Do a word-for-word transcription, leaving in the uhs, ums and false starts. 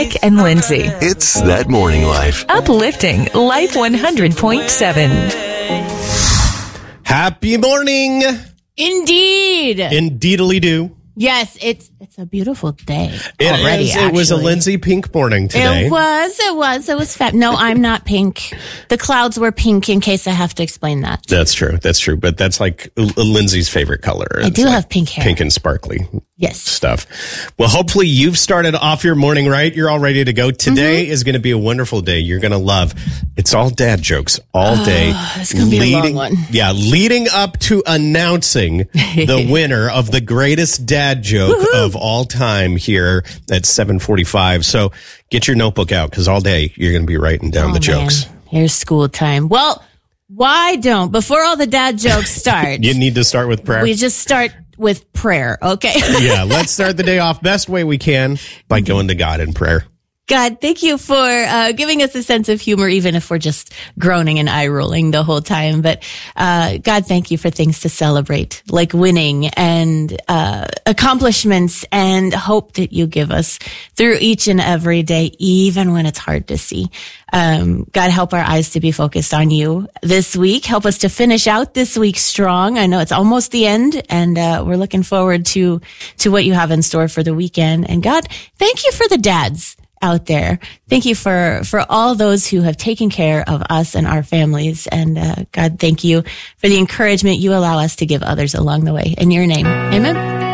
Nick and Lindsay. It's That Morning Life. Uplifting Life one hundred point seven. Happy morning. Indeed. Indeedly-do. Yes, it's it's a beautiful day It already, is. It was a actually. Lindsay pink morning today. It was, it was, it was fab. No, I'm not pink. The clouds were pink, in case I have to explain that. That's true. That's true. But that's like L- Lindsay's favorite color. I do have pink hair. Pink and sparkly Yes. stuff. Well, hopefully you've started off your morning right. You're all ready to go. Today Mm-hmm. is going to be a wonderful day. You're going to love. It's all dad jokes all day. it's gonna be a long one. Yeah, leading up to announcing the winner of the greatest dad joke of all time here at seven forty-five. So get your notebook out because all day you're going to be writing down Oh, the jokes. man. Here's school time. Well, why don't, before all the dad jokes start, You need to start with prayer. we just start with prayer, okay? Yeah, let's start the day off best way we can by going to God in prayer. God, thank you for uh, giving us a sense of humor, even if we're just groaning and eye rolling the whole time. But uh, God, thank you for things to celebrate, like winning and uh, accomplishments and hope that you give us through each and every day, even when it's hard to see. Um, God, help our eyes to be focused on you this week. Help us to finish out this week strong. I know it's almost the end, and uh, we're looking forward to to what you have in store for the weekend. And God, thank you for the dads out there. Thank you for, for all those who have taken care of us and our families. And uh, God, thank you for the encouragement you allow us to give others along the way. In your name, amen.